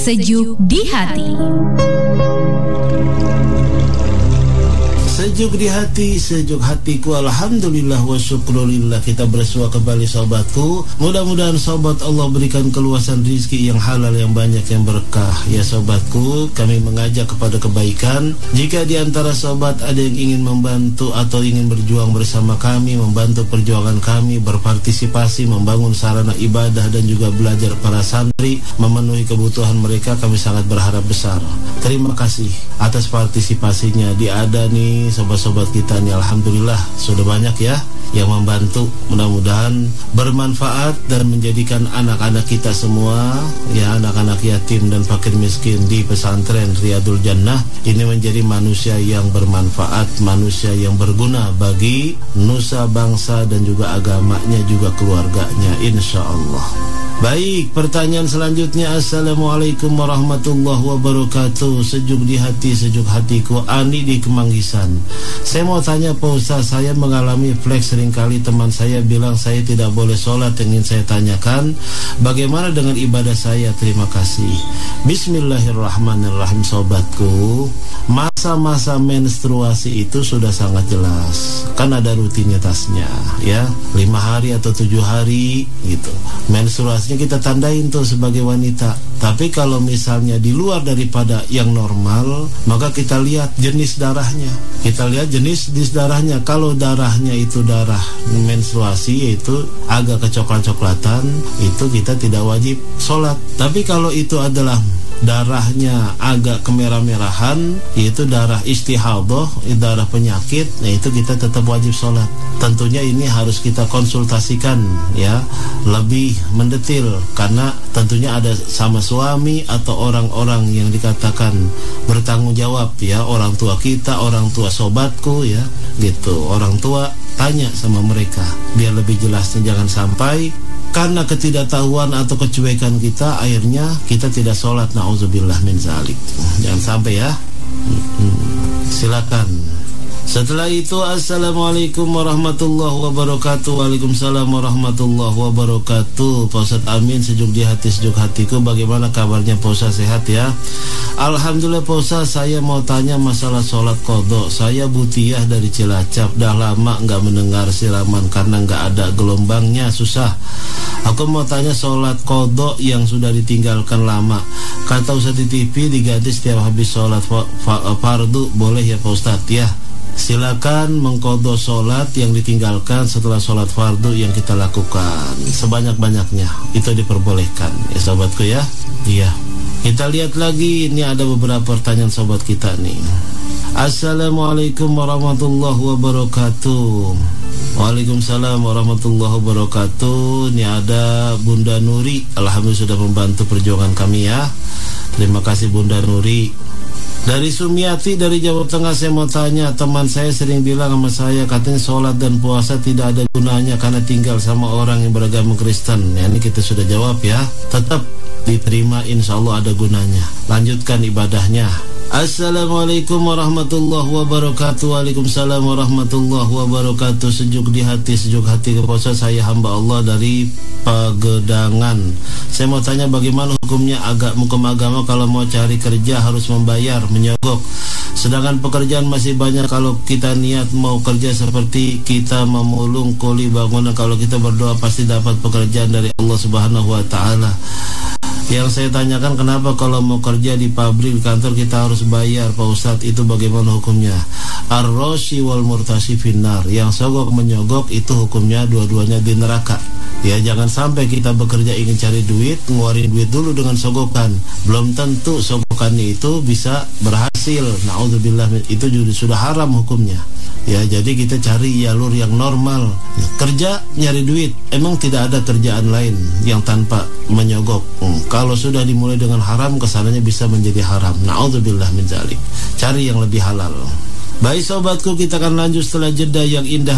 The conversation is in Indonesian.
sejuk di hati. Sejuk di hati, sejuk hatiku, alhamdulillah wa syukrulillah. Kita bersua kembali sobatku. Mudah-mudahan sobat Allah berikan keluasan rizki yang halal, yang banyak, yang berkah. Ya sobatku, kami mengajak kepada kebaikan. Jika di antara sobat ada yang ingin membantu atau ingin berjuang bersama kami, membantu perjuangan kami, berpartisipasi, membangun sarana ibadah dan juga belajar para santri, memenuhi kebutuhan mereka, kami sangat berharap besar. Terima kasih atas partisipasinya. Ada nih sobat-sobat kita nih, alhamdulillah sudah banyak ya yang membantu. Mudah-mudahan bermanfaat dan menjadikan anak-anak kita semua, ya anak-anak yatim dan fakir miskin di pesantren Riyadul Jannah ini menjadi manusia yang bermanfaat, manusia yang berguna bagi nusa bangsa dan juga agamanya, juga keluarganya, insya Allah. Baik, pertanyaan selanjutnya. Assalamualaikum warahmatullahi wabarakatuh. Sejuk di hati, sejuk hatiku. Ani di Kemanggisan. Saya mau tanya Pak Ustaz, saya mengalami flex seringkali teman saya bilang saya tidak boleh sholat. Ingin saya tanyakan, bagaimana dengan ibadah saya? Terima kasih. Bismillahirrahmanirrahim. Sobatku, masa-masa menstruasi itu sudah sangat jelas. Kan ada rutinitasnya ya, 5 hari atau 7 hari gitu. Menstruasi kita tandain tuh sebagai wanita. Tapi kalau misalnya di luar daripada yang normal, maka kita lihat jenis darahnya. Kita lihat jenis darahnya. Kalau darahnya itu darah menstruasi, yaitu agak kecoklat-coklatan, itu kita tidak wajib sholat. Tapi kalau itu adalah darahnya agak kemerah-merahan, yaitu darah istihadah, darah penyakit, nah itu kita tetap wajib sholat. Tentunya ini harus kita konsultasikan ya, lebih mendetil, karena tentunya ada sama suami atau orang-orang yang dikatakan bertanggung jawab ya, orang tua kita, orang tua sobatku ya, gitu. Orang tua tanya sama mereka biar lebih jelasnya, jangan sampai karena ketidaktahuan atau kecuekan kita, akhirnya kita tidak sholat. Na'udzubillah min zalik. Jangan sampai ya. Silakan. Setelah itu, assalamualaikum warahmatullahi wabarakatuh. Waalaikumsalam warahmatullahi wabarakatuh. Pak Ustadz Amin, sejuk di hati, sejuk hatiku. Bagaimana kabarnya Pak Ustadz, sehat ya? Alhamdulillah Pak Ustadz, saya mau tanya masalah sholat qadha. Saya Butiah dari Cilacap, dah lama nggak mendengar siraman karena nggak ada gelombangnya, susah. Aku mau tanya sholat qadha yang sudah ditinggalkan lama. Kata Ustadz di TV diganti setiap habis sholat fardu, boleh ya Pak Ustadz ya? Silakan mengqadha sholat yang ditinggalkan setelah sholat fardu yang kita lakukan sebanyak-banyaknya, itu diperbolehkan ya sobatku ya. Iya, kita lihat lagi, ini ada beberapa pertanyaan sobat kita nih. Assalamualaikum warahmatullahi wabarakatuh. Waalaikumsalam warahmatullahi wabarakatuh. Ini ada Bunda Nuri, alhamdulillah sudah membantu perjuangan kami ya. Terima kasih Bunda Nuri. Dari Sumiati dari Jawa Tengah, saya mau tanya, teman saya sering bilang sama saya, katanya sholat dan puasa tidak ada gunanya karena tinggal sama orang yang beragama Kristen. Ya, ini kita sudah jawab ya, tetap diterima, insya Allah ada gunanya. Lanjutkan ibadahnya. Assalamualaikum warahmatullahi wabarakatuh. Waalaikumsalam warahmatullahi wabarakatuh. Sejuk di hati, sejuk hati keposa. Saya hamba Allah dari Pagedangan. Saya mau tanya bagaimana hukumnya hukum agama kalau mau cari kerja harus membayar, menyogok. Sedangkan pekerjaan masih banyak. Kalau kita niat mau kerja seperti kita memulung kuli bangunan, kalau kita berdoa pasti dapat pekerjaan dari Allah Subhanahu wa taala. Yang saya tanyakan, kenapa kalau mau kerja di pabrik, di kantor kita harus bayar Pak Ustadz, itu bagaimana hukumnya? Ar-roshi wal murtasi finnar, yang sogok menyogok itu hukumnya dua-duanya di neraka. Ya, jangan sampai kita bekerja ingin cari duit, ngeluarin duit dulu dengan sogokan. Belum tentu sogokannya itu bisa berhasil. Na'udzubillah, itu juga sudah haram hukumnya. Ya, jadi kita cari jalur yang normal. Kerja nyari duit, emang tidak ada kerjaan lain yang tanpa menyogok. Kalau sudah dimulai dengan haram, kesananya bisa menjadi haram. Na'udzubillah min dzalik. Cari yang lebih halal. Baik sobatku, kita akan lanjut setelah jeda yang indah